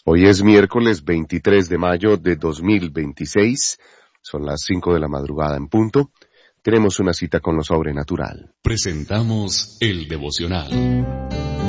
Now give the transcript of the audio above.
Hoy es miércoles 23 de mayo de 2026. Son las 5 de la madrugada en punto. Tenemos una cita con lo sobrenatural. Presentamos el devocional.